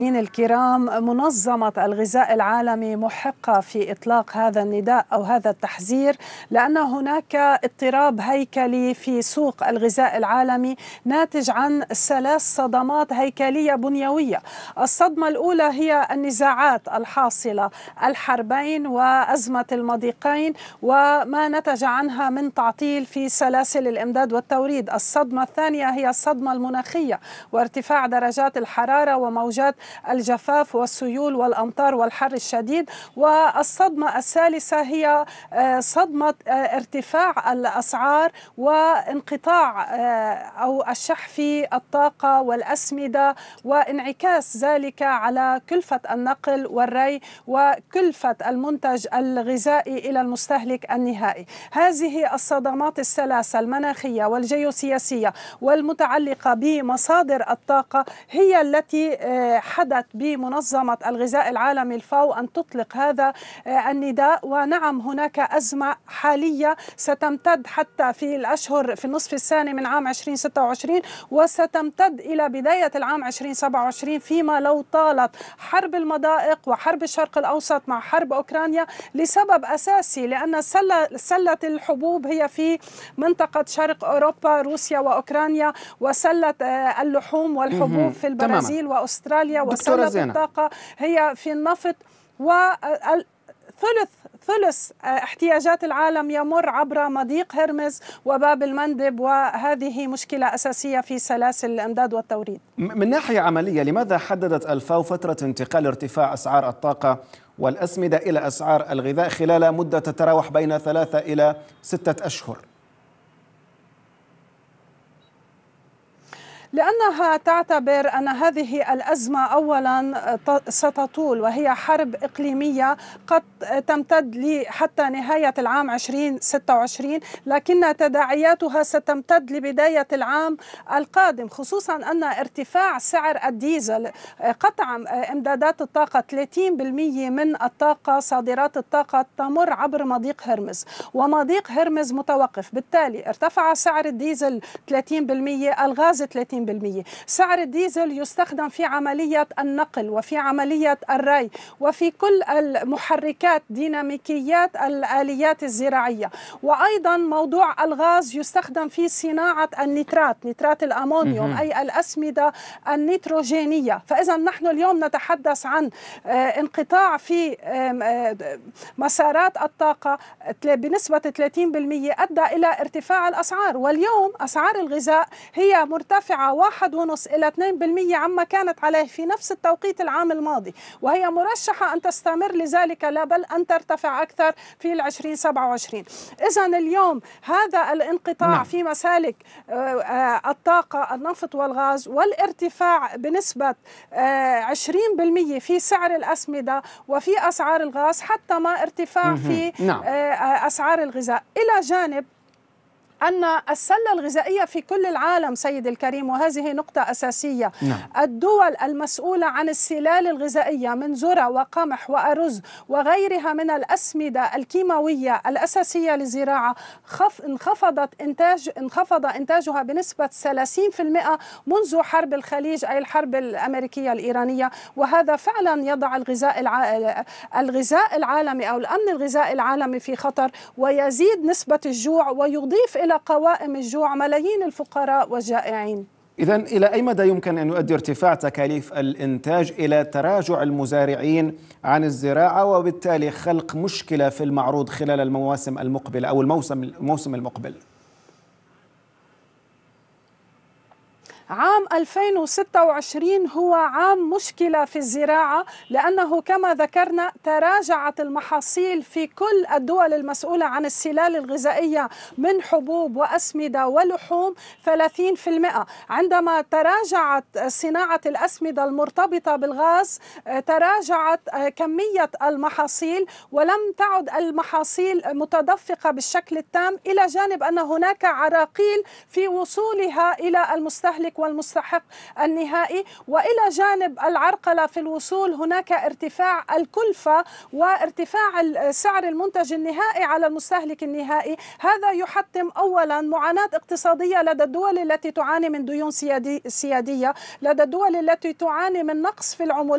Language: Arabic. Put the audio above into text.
الكرام، منظمة الغذاء العالمي محقة في إطلاق هذا النداء أو هذا التحذير، لأن هناك اضطراب هيكلي في سوق الغذاء العالمي ناتج عن 3 صدمات هيكلية بنيوية. الصدمة الأولى هي النزاعات الحاصلة، الحربين وأزمة المضيقين وما نتج عنها من تعطيل في سلاسل الإمداد والتوريد. الصدمة الثانية هي الصدمة المناخية وارتفاع درجات الحرارة وموجات الجفاف والسيول والأمطار والحر الشديد. والصدمة الثالثة هي صدمة ارتفاع الأسعار وانقطاع أو الشح في الطاقة والأسمدة، وانعكاس ذلك على كلفة النقل والري وكلفة المنتج الغذائي إلى المستهلك النهائي. هذه الصدمات الثلاثة المناخية والجيوسياسية والمتعلقة بمصادر الطاقة هي التي حدث بمنظمة الغذاء العالمي الفاو أن تطلق هذا النداء. ونعم، هناك أزمة حالية ستمتد حتى في الأشهر في النصف الثاني من عام 2026 وستمتد إلى بداية العام 2027، فيما لو طالت حرب المضائق وحرب الشرق الأوسط مع حرب أوكرانيا، لسبب أساسي، لأن سلة الحبوب هي في منطقة شرق أوروبا، روسيا وأوكرانيا، وسلة اللحوم والحبوب في البرازيل وأستراليا، وسلة الطاقة هي في النفط. ثلث احتياجات العالم يمر عبر مضيق هرمز وباب المندب، وهذه مشكلة أساسية في سلاسل الإمداد والتوريد. من ناحية عملية، لماذا حددت الفاو فترة انتقال ارتفاع أسعار الطاقة والأسمدة إلى أسعار الغذاء خلال مدة تتراوح بين 3 إلى 6 أشهر؟ لأنها تعتبر أن هذه الأزمة أولا ستطول، وهي حرب إقليمية قد تمتد حتى نهاية العام 2026، لكن تداعياتها ستمتد لبداية العام القادم، خصوصا أن ارتفاع سعر الديزل، قطع إمدادات الطاقة، 30% من الطاقة صادرات الطاقة تمر عبر مضيق هرمز، ومضيق هرمز متوقف، بالتالي ارتفع سعر الديزل 30%، الغاز 30%. سعر الديزل يستخدم في عملية النقل وفي عملية الري وفي كل المحركات، ديناميكيات الآليات الزراعية، وأيضا موضوع الغاز يستخدم في صناعة نترات الأمونيوم، أي الأسمدة النيتروجينية. فإذا نحن اليوم نتحدث عن انقطاع في مسارات الطاقة بنسبة 30% أدى إلى ارتفاع الأسعار، واليوم أسعار الغذاء هي مرتفعة 1.5 إلى 2% عما كانت عليه في نفس التوقيت العام الماضي، وهي مرشحة أن تستمر لذلك، لا بل أن ترتفع أكثر في 2027. إذن اليوم هذا الانقطاع في مسالك الطاقة، النفط والغاز، والارتفاع بنسبة 20% في سعر الأسمدة وفي أسعار الغاز، حتى ما ارتفاع في أسعار الغذاء، إلى جانب أن السلة الغذائية في كل العالم سيد الكريم، وهذه نقطة أساسية. الدول المسؤولة عن السلال الغذائية من ذرة وقمح وأرز وغيرها من الأسمدة الكيماوية الأساسية للزراعة انخفض إنتاجها بنسبة 30% منذ حرب الخليج، أي الحرب الأمريكية الإيرانية، وهذا فعلا يضع الغذاء العالمي أو الأمن الغذائي العالمي في خطر، ويزيد نسبة الجوع ويضيف إلى قوائم الجوع ملايين الفقراء والجائعين. إذن إلى أي مدى يمكن أن يؤدي ارتفاع تكاليف الإنتاج إلى تراجع المزارعين عن الزراعة، وبالتالي خلق مشكلة في المعروض خلال المواسم المقبلة أو الموسم المقبل؟ عام 2026 هو عام مشكلة في الزراعة، لأنه كما ذكرنا تراجعت المحاصيل في كل الدول المسؤولة عن السلال الغذائية من حبوب وأسمدة ولحوم 30%. عندما تراجعت صناعة الأسمدة المرتبطة بالغاز تراجعت كمية المحاصيل ولم تعد المحاصيل متدفقة بالشكل التام، إلى جانب أن هناك عراقيل في وصولها إلى المستهلك والمستحق النهائي، وإلى جانب العرقلة في الوصول هناك ارتفاع الكلفة وارتفاع سعر المنتج النهائي على المستهلك النهائي. هذا يحتم أولا معاناة اقتصادية لدى الدول التي تعاني من ديون سيادية، لدى الدول التي تعاني من نقص في العملات